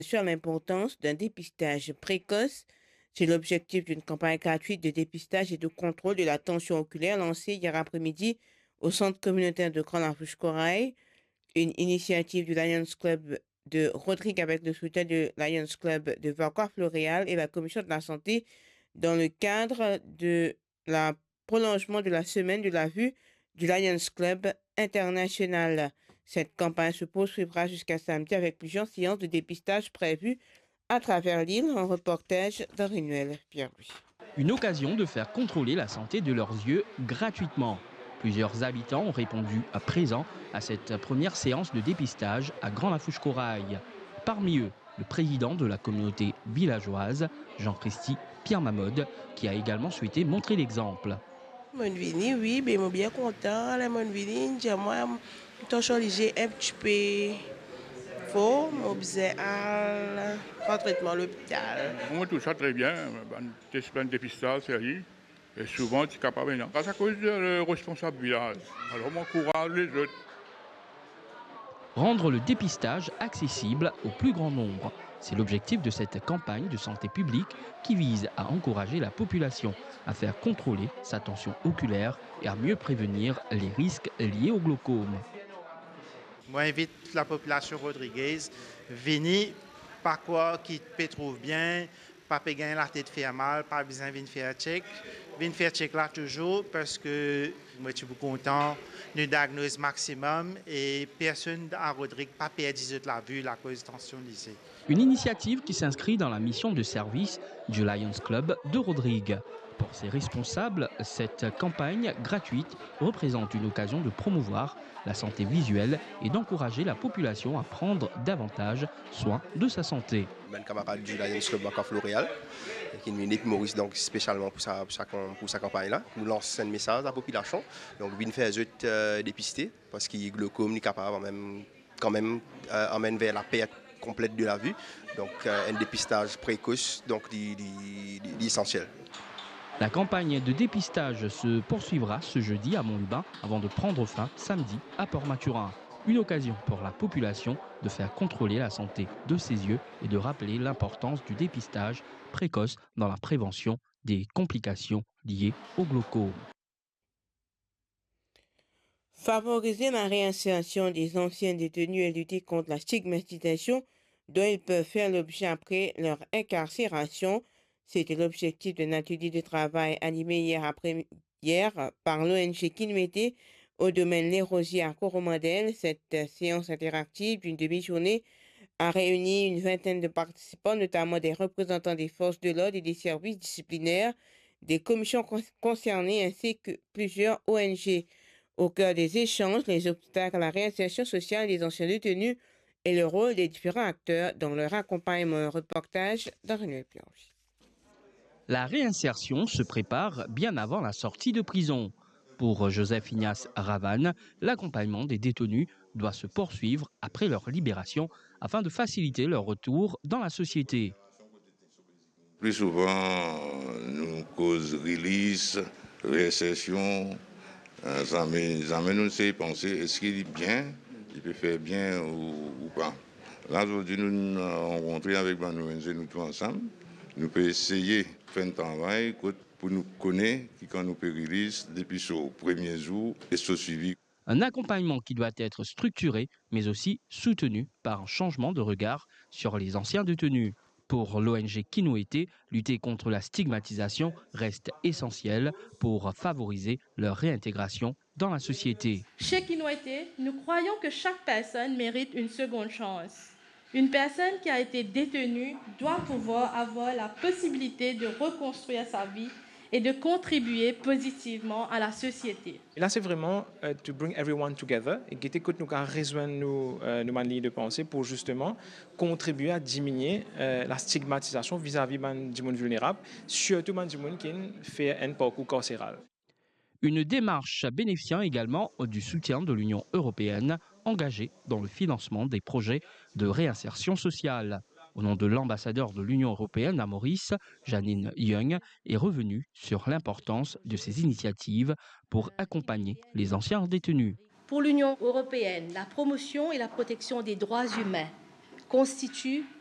sur l'importance d'un dépistage précoce. C'est l'objectif d'une campagne gratuite de dépistage et de contrôle de la tension oculaire lancée hier après-midi au centre communautaire de Grand-Lafourche-Corail, une initiative du Lions Club de Rodrigue avec le soutien du Lions Club de Vacois-Floréal et la Commission de la Santé dans le cadre de la prolongement de la semaine de la vue du Lions Club international. Cette campagne se poursuivra jusqu'à samedi avec plusieurs séances de dépistage prévues à travers l'île. Un reportage d'Arinuel Pierre-Louis. Une occasion de faire contrôler la santé de leurs yeux gratuitement. Plusieurs habitants ont répondu à présent à cette première séance de dépistage à Grand-Lafourche-Corail. Parmi eux, le président de la communauté villageoise, Jean-Christy Pierre Mamode, qui a également souhaité montrer l'exemple. Mon vini, oui, mais je suis bien content. Mon vini, moi, je suis un petit peu faux, je besoin un traitement à l'hôpital. Moi, tout ça très bien. Un dépistage sérieux. Et souvent, tu es capable de grâce à cause du responsable village. Alors, moi, courage les autres. Rendre le dépistage accessible au plus grand nombre. C'est l'objectif de cette campagne de santé publique qui vise à encourager la population à faire contrôler sa tension oculaire et à mieux prévenir les risques liés au glaucome. Moi, j'invite la population Rodriguez, venir, pas quoi qui peut trouver bien, pas gagner la tête faire mal, pas besoin de faire check. Venir faire check là toujours parce que moi, je suis beaucoup content de diagnose maximum et personne à Rodrigue pas perdu de la vue à cause de tension lycée. Une initiative qui s'inscrit dans la mission de service du Lions Club de Rodrigue. Pour ses responsables, cette campagne gratuite représente une occasion de promouvoir la santé visuelle et d'encourager la population à prendre davantage soin de sa santé. Je suis camarade du Lions Club Vacois-Floréal, qui est une Maurice donc spécialement pour sa campagne-là. Nous lançons un message à la population. Donc, nous faisons dépister parce qu'il est glaucome, il est capable quand même emmène vers la perte complète de la vue. Donc, un dépistage précoce, donc essentiel. La campagne de dépistage se poursuivra ce jeudi à Montlubain avant de prendre fin samedi à Port-Maturin. Une occasion pour la population de faire contrôler la santé de ses yeux et de rappeler l'importance du dépistage précoce dans la prévention des complications liées au glaucome. Favoriser la réinsertion des anciens détenus et lutter contre la stigmatisation dont ils peuvent faire l'objet après leur incarcération. C'était l'objectif d'un atelier de travail animé hier par l'ONG Kinouété au domaine Les Rosiers à Coromandel. Cette séance interactive d'une demi-journée a réuni une vingtaine de participants, notamment des représentants des forces de l'ordre et des services disciplinaires, des commissions concernées ainsi que plusieurs ONG. Au cœur des échanges, les obstacles à la réinsertion sociale des anciens détenus et le rôle des différents acteurs dans leur accompagnement. Un reportage d'Ariel Pierre-Louis. La réinsertion se prépare bien avant la sortie de prison. Pour Joseph Ignace Ravane, l'accompagnement des détenus doit se poursuivre après leur libération afin de faciliter leur retour dans la société. Plus souvent, nous cause release, réinsertion, ça nous fait penser est-ce qu'il est bien, il peut faire bien ou pas. Là, aujourd'hui, nous avons rencontré avec nous tous ensemble. Nous pouvons essayer de faire un travail pour nous connaître, quand nous pouvons release depuis ce premier jour et ce suivi. Un accompagnement qui doit être structuré, mais aussi soutenu par un changement de regard sur les anciens détenus. Pour l'ONG Kinouété, lutter contre la stigmatisation reste essentiel pour favoriser leur réintégration dans la société. Chez Kinouété, nous croyons que chaque personne mérite une seconde chance. Une personne qui a été détenue doit pouvoir avoir la possibilité de reconstruire sa vie et de contribuer positivement à la société. Et là, c'est vraiment to bring everyone together et qui écoute nous rejoindre nos manières de penser pour justement contribuer à diminuer la stigmatisation vis-à-vis du monde vulnérable, surtout du monde qui fait un parcours carcéral. Une démarche bénéficiant également du soutien de l'Union européenne engagée dans le financement des projets de réinsertion sociale. Au nom de l'ambassadeur de l'Union européenne à Maurice, Janine Young, est revenue sur l'importance de ces initiatives pour accompagner les anciens détenus. Pour l'Union européenne, la promotion et la protection des droits humains constituent